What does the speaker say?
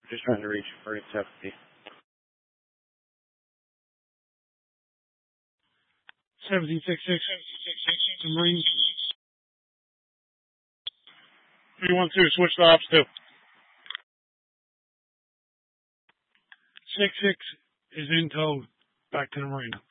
Just trying to reach Marine 70. 76-6, Marine. 312, switch to ops 2. 6-6 is in tow back to the Marine.